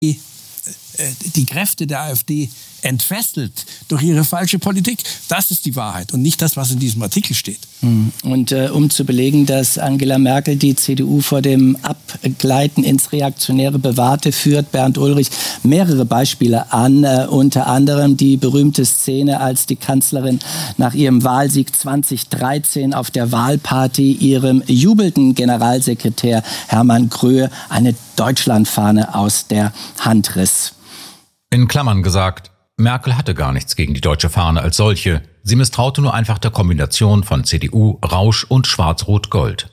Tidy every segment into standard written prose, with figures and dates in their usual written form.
die Kräfte der AfD entfesselt durch ihre falsche Politik. Das ist die Wahrheit und nicht das, was in diesem Artikel steht. Und um zu belegen, dass Angela Merkel die CDU vor dem Abgleiten ins Reaktionäre bewahrte, führt Bernd Ulrich mehrere Beispiele an. Unter anderem die berühmte Szene, als die Kanzlerin nach ihrem Wahlsieg 2013 auf der Wahlparty ihrem jubelnden Generalsekretär Hermann Gröhe eine Deutschlandfahne aus der Hand riss. In Klammern gesagt, Merkel hatte gar nichts gegen die deutsche Fahne als solche. Sie misstraute nur einfach der Kombination von CDU, Rausch und Schwarz-Rot-Gold.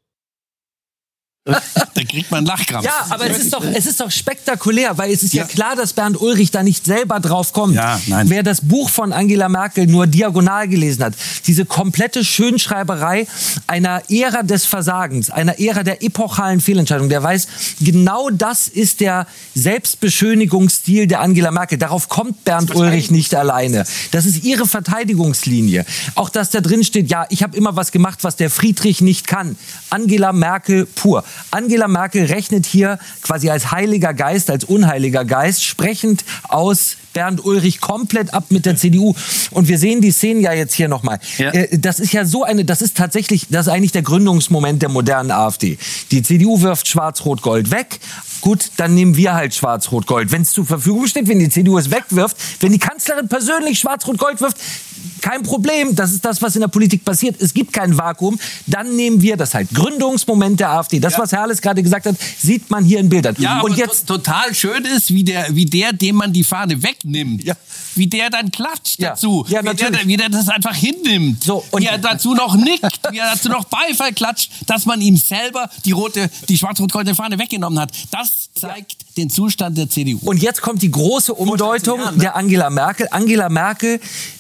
Da kriegt man Lachkrampf. Ja, aber es ist doch spektakulär, weil es ist ja klar, dass Bernd Ulrich da nicht selber drauf kommt. Ja, nein. Wer das Buch von Angela Merkel nur diagonal gelesen hat, diese komplette Schönschreiberei einer Ära des Versagens, einer Ära der epochalen Fehlentscheidung, der weiß, genau das ist der Selbstbeschönigungsstil der Angela Merkel. Darauf kommt Bernd Ulrich nicht alleine. Das ist ihre Verteidigungslinie. Auch dass da drin steht, ja, ich habe immer was gemacht, was der Friedrich nicht kann. Angela Merkel pur. Angela Merkel rechnet hier quasi als heiliger Geist, als unheiliger Geist, sprechend aus Bernd Ulrich komplett ab mit der CDU. Und wir sehen die Szenen ja jetzt hier nochmal. Ja. Das ist ja das ist eigentlich der Gründungsmoment der modernen AfD. Die CDU wirft Schwarz-Rot-Gold weg. Gut, dann nehmen wir halt Schwarz-Rot-Gold. Wenn es zur Verfügung steht, wenn die CDU es wegwirft, wenn die Kanzlerin persönlich Schwarz-Rot-Gold wirft, kein Problem. Das ist das, was in der Politik passiert. Es gibt kein Vakuum. Dann nehmen wir das halt. Gründungsmoment der AfD. Das, was Herrles gerade gesagt hat, sieht man hier in Bildern. Ja, und jetzt total schön ist, wie der, dem man die Fahne wegnimmt, wie der dann klatscht dazu. Ja, wie der das einfach hinnimmt. So, und wie er dazu noch nickt, wie er dazu noch Beifall klatscht, dass man ihm selber die schwarz-rot-goldene Fahne weggenommen hat. Das zeigt den Zustand der CDU. Und jetzt kommt die große Umdeutung der Angela Merkel. Angela Merkel,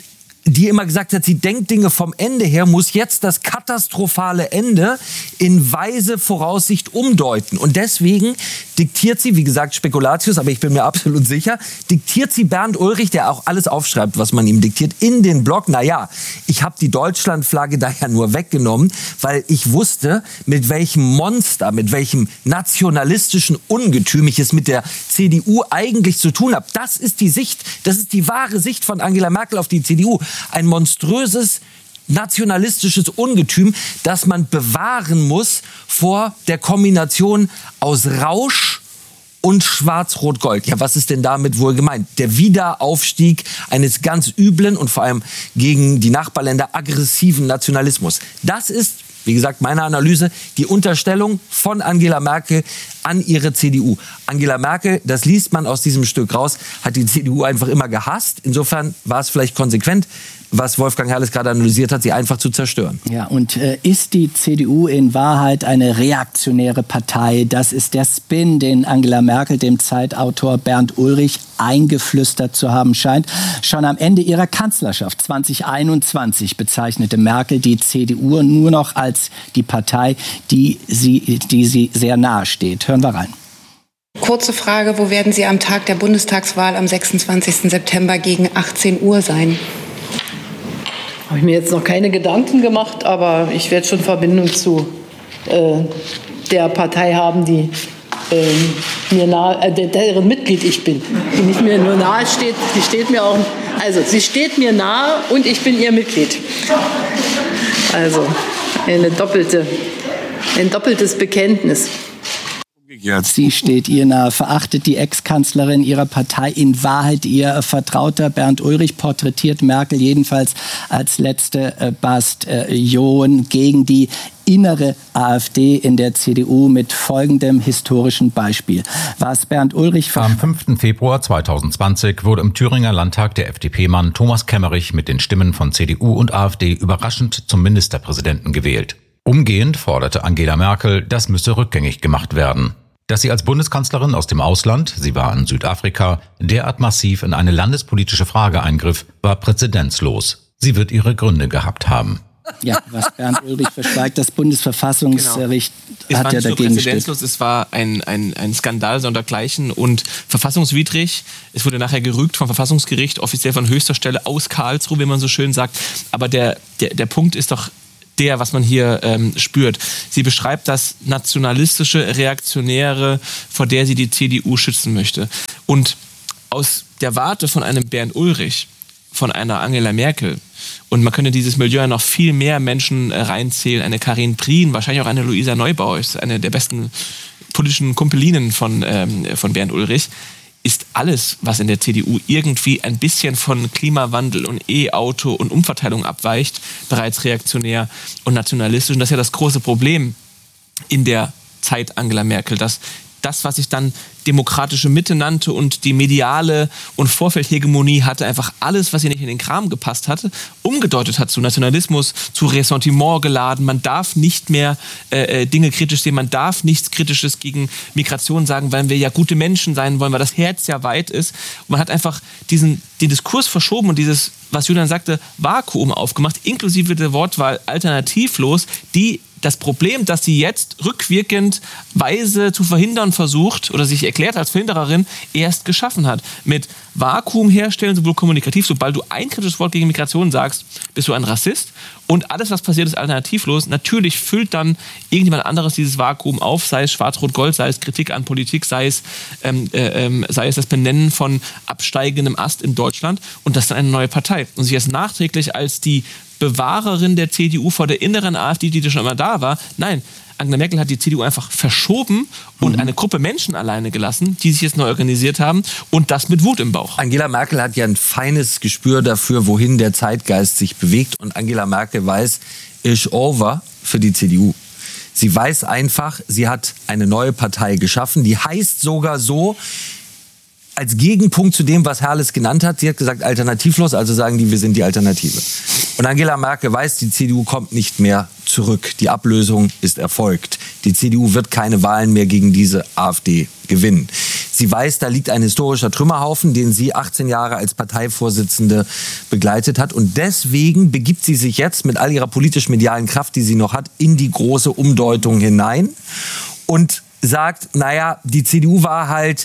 die immer gesagt hat, sie denkt Dinge vom Ende her, muss jetzt das katastrophale Ende in weise Voraussicht umdeuten. Und deswegen diktiert sie, wie gesagt, Spekulatius, aber ich bin mir absolut sicher, diktiert sie Bernd Ulrich, der auch alles aufschreibt, was man ihm diktiert, in den Blog. Naja, ich habe die Deutschlandflagge daher nur weggenommen, weil ich wusste, mit welchem Monster, mit welchem nationalistischen Ungetüm ich es mit der CDU eigentlich zu tun habe. Das ist die Sicht, das ist die wahre Sicht von Angela Merkel auf die CDU. Ein monströses nationalistisches Ungetüm, das man bewahren muss vor der Kombination aus Rausch und Schwarz-Rot-Gold. Ja, was ist denn damit wohl gemeint? Der Wiederaufstieg eines ganz üblen und vor allem gegen die Nachbarländer aggressiven Nationalismus. Das ist, wie gesagt, meine Analyse, die Unterstellung von Angela Merkel an ihre CDU. Angela Merkel, das liest man aus diesem Stück raus, hat die CDU einfach immer gehasst. Insofern war es vielleicht konsequent, was Wolfgang Herrles gerade analysiert hat, sie einfach zu zerstören. Ja, und ist die CDU in Wahrheit eine reaktionäre Partei? Das ist der Spin, den Angela Merkel dem Zeitautor Bernd Ulrich eingeflüstert zu haben scheint. Schon am Ende ihrer Kanzlerschaft 2021 bezeichnete Merkel die CDU nur noch als die Partei, die sie sehr nahe steht. Hören wir rein. Kurze Frage, wo werden Sie am Tag der Bundestagswahl am 26. September gegen 18 Uhr sein? Habe ich mir jetzt noch keine Gedanken gemacht, aber ich werde schon Verbindung zu der Partei haben, die mir nahe, deren Mitglied ich bin. Die nicht mir nur nahe steht, die steht mir auch, also sie steht mir nahe und ich bin ihr Mitglied. Also ein doppeltes Bekenntnis. Sie steht ihr nahe, verachtet die Ex-Kanzlerin ihrer Partei. In Wahrheit ihr Vertrauter Bernd Ulrich porträtiert Merkel jedenfalls als letzte Bastion gegen die innere AfD in der CDU mit folgendem historischen Beispiel. Was Bernd Ulrich am 5. Februar 2020 wurde im Thüringer Landtag der FDP-Mann Thomas Kemmerich mit den Stimmen von CDU und AfD überraschend zum Ministerpräsidenten gewählt. Umgehend forderte Angela Merkel, das müsse rückgängig gemacht werden. Dass sie als Bundeskanzlerin aus dem Ausland, sie war in Südafrika, derart massiv in eine landespolitische Frage eingriff, war präzedenzlos. Sie wird ihre Gründe gehabt haben. Ja, was Bernd Ulrich verschweigt, das Bundesverfassungsgericht hat ja dagegen gestimmt. Es war ein Skandal sondergleichen und verfassungswidrig. Es wurde nachher gerügt vom Verfassungsgericht, offiziell von höchster Stelle aus Karlsruhe, wie man so schön sagt. Aber der Punkt ist doch, was man hier spürt. Sie beschreibt das nationalistische, reaktionäre, vor der sie die CDU schützen möchte. Und aus der Warte von einem Bernd Ulrich, von einer Angela Merkel, und man könnte dieses Milieu noch viel mehr Menschen reinzählen, eine Karin Prien, wahrscheinlich auch eine Luisa Neubauer, ist eine der besten politischen Kumpelinen von Bernd Ulrich, ist alles, was in der CDU irgendwie ein bisschen von Klimawandel und E-Auto und Umverteilung abweicht, bereits reaktionär und nationalistisch. Und das ist ja das große Problem in der Zeit Angela Merkel, dass das, was ich dann demokratische Mitte nannte und die mediale und Vorfeldhegemonie hatte, einfach alles, was ihr nicht in den Kram gepasst hatte, umgedeutet hat zu Nationalismus, zu Ressentiment geladen. Man darf nicht mehr Dinge kritisch sehen, man darf nichts Kritisches gegen Migration sagen, weil wir ja gute Menschen sein wollen, weil das Herz ja weit ist. Und man hat einfach den Diskurs verschoben und dieses, was Julian sagte, Vakuum aufgemacht, inklusive der Wortwahl alternativlos, die das Problem, das sie jetzt rückwirkend weise zu verhindern versucht oder sich erklärt als Verhindererin, erst geschaffen hat. Mit Vakuum herstellen, sowohl kommunikativ, sobald du ein kritisches Wort gegen Migration sagst, bist du ein Rassist. Und alles, was passiert, ist alternativlos. Natürlich füllt dann irgendjemand anderes dieses Vakuum auf, sei es Schwarz-Rot-Gold, sei es Kritik an Politik, sei es das Benennen von absteigendem Ast in Deutschland. Und das ist dann eine neue Partei. Und sich jetzt nachträglich als die Bewahrerin der CDU vor der inneren AfD, die schon immer da war. Nein, Angela Merkel hat die CDU einfach verschoben und eine Gruppe Menschen alleine gelassen, die sich jetzt neu organisiert haben und das mit Wut im Bauch. Angela Merkel hat ja ein feines Gespür dafür, wohin der Zeitgeist sich bewegt, und Angela Merkel weiß, ist over für die CDU. Sie weiß einfach, sie hat eine neue Partei geschaffen, die heißt sogar so, als Gegenpunkt zu dem, was Herrles genannt hat. Sie hat gesagt, alternativlos, also sagen die, wir sind die Alternative. Und Angela Merkel weiß, die CDU kommt nicht mehr zurück. Die Ablösung ist erfolgt. Die CDU wird keine Wahlen mehr gegen diese AfD gewinnen. Sie weiß, da liegt ein historischer Trümmerhaufen, den sie 18 Jahre als Parteivorsitzende begleitet hat. Und deswegen begibt sie sich jetzt mit all ihrer politisch-medialen Kraft, die sie noch hat, in die große Umdeutung hinein und sagt, naja, die CDU war halt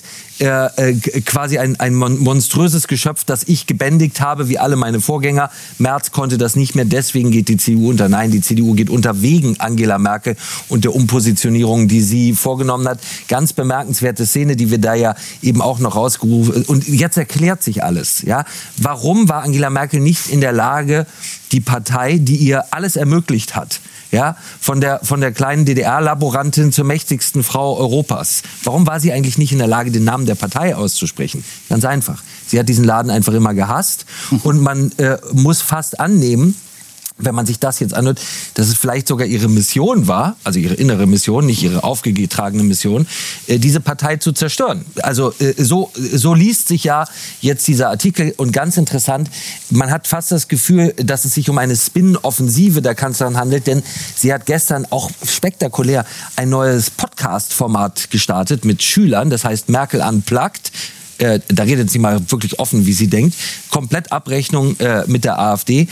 quasi ein monströses Geschöpf, das ich gebändigt habe, wie alle meine Vorgänger. Merz konnte das nicht mehr, deswegen geht die CDU unter. Nein, die CDU geht unter wegen Angela Merkel und der Umpositionierung, die sie vorgenommen hat. Ganz bemerkenswerte Szene, die wir da ja eben auch noch rausgerufen. Und jetzt erklärt sich alles. Ja? Warum war Angela Merkel nicht in der Lage, die Partei, die ihr alles ermöglicht hat, ja, von der kleinen DDR-Laborantin zur mächtigsten Frau Europas. Warum war sie eigentlich nicht in der Lage, den Namen der Partei auszusprechen? Ganz einfach. Sie hat diesen Laden einfach immer gehasst. Und man muss fast annehmen, wenn man sich das jetzt anhört, dass es vielleicht sogar ihre Mission war, also ihre innere Mission, nicht ihre aufgetragene Mission, diese Partei zu zerstören. Also so liest sich ja jetzt dieser Artikel, und ganz interessant, man hat fast das Gefühl, dass es sich um eine Spin-Offensive der Kanzlerin handelt, denn sie hat gestern auch spektakulär ein neues Podcast-Format gestartet mit Schülern, das heißt Merkel Unplugged. Da redet sie mal wirklich offen, wie sie denkt. Komplett Abrechnung mit der AfD.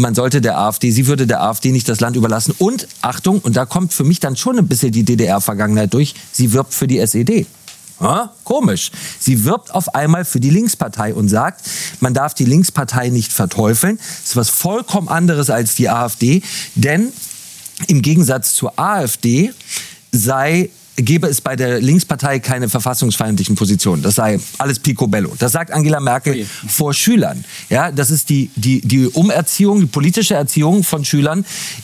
Sie würde der AfD nicht das Land überlassen. Und, Achtung, und da kommt für mich dann schon ein bisschen die DDR-Vergangenheit durch, sie wirbt für die SED. Komisch. Sie wirbt auf einmal für die Linkspartei und sagt, man darf die Linkspartei nicht verteufeln. Das ist was vollkommen anderes als die AfD. Denn im Gegensatz zur AfD gäbe es bei der Linkspartei keine verfassungsfeindlichen Positionen. Das sei alles picobello. Das sagt Angela Merkel vor Schülern. Ja, das ist die Umerziehung, die politische Erziehung von Schülern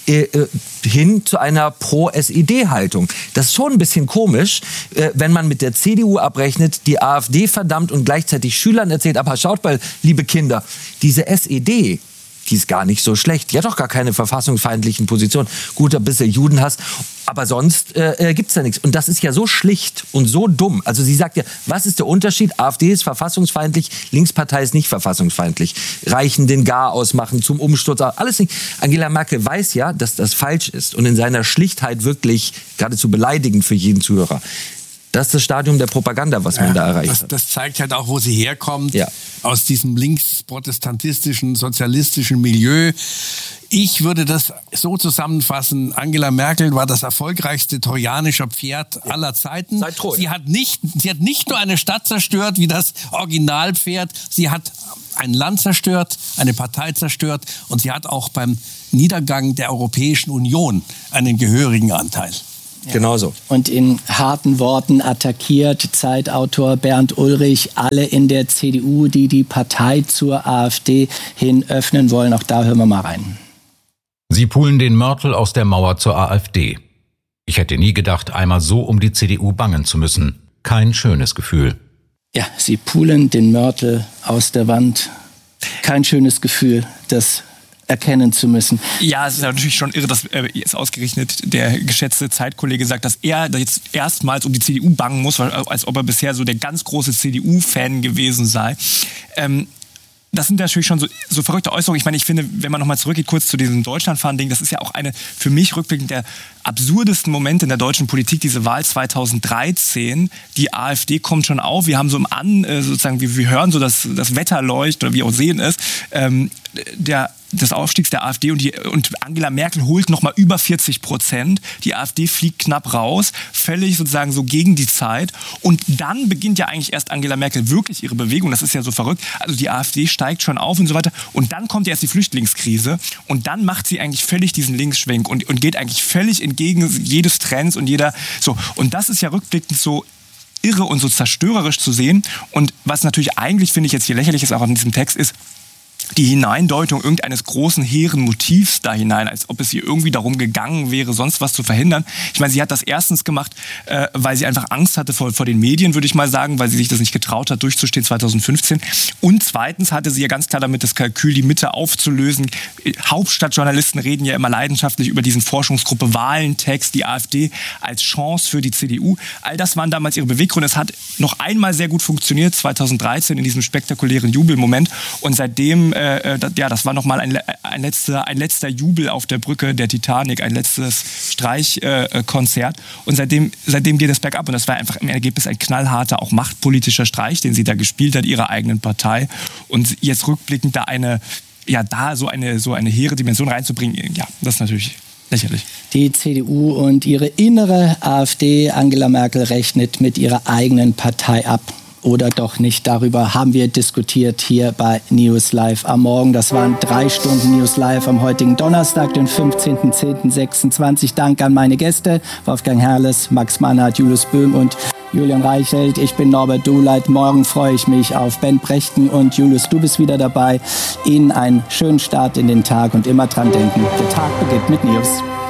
hin zu einer Pro-SED-Haltung. Das ist schon ein bisschen komisch, wenn man mit der CDU abrechnet, die AfD verdammt und gleichzeitig Schülern erzählt, aber schaut mal, liebe Kinder, diese SED, die ist gar nicht so schlecht. Die hat doch gar keine verfassungsfeindlichen Positionen. Gut, ein bisschen Judenhass, aber sonst gibt's da nichts. Und das ist ja so schlicht und so dumm. Also sie sagt ja, was ist der Unterschied? AfD ist verfassungsfeindlich, Linkspartei ist nicht verfassungsfeindlich. Reichen den Garaus machen zum Umsturz, alles nicht. Angela Merkel weiß ja, dass das falsch ist und in seiner Schlichtheit wirklich geradezu beleidigend für jeden Zuhörer. Das ist das Stadium der Propaganda, was man da erreicht hat. Das zeigt halt auch, wo sie herkommt, aus diesem linksprotestantischen, sozialistischen Milieu. Ich würde das so zusammenfassen, Angela Merkel war das erfolgreichste trojanische Pferd aller Zeiten. Sie hat nicht nur eine Stadt zerstört wie das Originalpferd, sie hat ein Land zerstört, eine Partei zerstört und sie hat auch beim Niedergang der Europäischen Union einen gehörigen Anteil. Ja. Genauso. Und in harten Worten attackiert Zeitautor Bernd Ulrich alle in der CDU, die die Partei zur AfD hin öffnen wollen. Auch da hören wir mal rein. Sie poolen den Mörtel aus der Mauer zur AfD. Ich hätte nie gedacht, einmal so um die CDU bangen zu müssen. Kein schönes Gefühl. Ja, sie poolen den Mörtel aus der Wand. Kein schönes Gefühl, das erkennen zu müssen. Ja, es ist natürlich schon irre, dass jetzt ausgerechnet der geschätzte Zeitkollege sagt, dass er jetzt erstmals um die CDU bangen muss, als ob er bisher so der ganz große CDU-Fan gewesen sei. Das sind natürlich schon so verrückte Äußerungen. Ich meine, ich finde, wenn man nochmal zurückgeht kurz zu diesem Deutschlandfahren-Ding, das ist ja auch eine für mich rückblickend der absurdesten Momente in der deutschen Politik, diese Wahl 2013. Die AfD kommt schon auf. Wir haben so sozusagen, wir hören so, dass das Wetter leuchtet oder wie auch sehen ist. Des Aufstiegs der AfD und Angela Merkel holt nochmal über 40%. Die AfD fliegt knapp raus, völlig sozusagen so gegen die Zeit. Und dann beginnt ja eigentlich erst Angela Merkel wirklich ihre Bewegung. Das ist ja so verrückt. Also die AfD steigt schon auf und so weiter. Und dann kommt erst die Flüchtlingskrise. Und dann macht sie eigentlich völlig diesen Linksschwenk und geht eigentlich völlig entgegen jedes Trends und jeder so. Und das ist ja rückblickend so irre und so zerstörerisch zu sehen. Und was natürlich eigentlich, finde ich, jetzt hier lächerlich ist, auch an diesem Text ist, die Hineindeutung irgendeines großen, hehren Motivs da hinein, als ob es ihr irgendwie darum gegangen wäre, sonst was zu verhindern. Ich meine, sie hat das erstens gemacht, weil sie einfach Angst hatte vor den Medien, würde ich mal sagen, weil sie sich das nicht getraut hat, durchzustehen 2015. Und zweitens hatte sie ja ganz klar damit das Kalkül, die Mitte aufzulösen. Hauptstadtjournalisten reden ja immer leidenschaftlich über diesen Forschungsgruppe Wahlentext, die AfD als Chance für die CDU. All das waren damals ihre Beweggründe. Es hat noch einmal sehr gut funktioniert, 2013 in diesem spektakulären Jubelmoment. Und seitdem das war nochmal ein letzter Jubel auf der Brücke der Titanic, ein letztes Streichkonzert. Und seitdem geht es bergab. Und das war einfach im Ergebnis ein knallharter, auch machtpolitischer Streich, den sie da gespielt hat, ihrer eigenen Partei. Und jetzt rückblickend so eine hehre Dimension reinzubringen, ja, das ist natürlich lächerlich. Die CDU und ihre innere AfD, Angela Merkel, rechnet mit ihrer eigenen Partei ab. Oder doch nicht. Darüber haben wir diskutiert hier bei News Live am Morgen. Das waren 3 Stunden News Live am heutigen Donnerstag, den 15.10.26. Dank an meine Gäste, Wolfgang Herrles, Max Mannhardt, Julius Böhm und Julian Reichelt. Ich bin Norbert Duhleit. Morgen freue ich mich auf Ben Brechten und Julius, du bist wieder dabei. Ihnen einen schönen Start in den Tag und immer dran denken, der Tag beginnt mit News.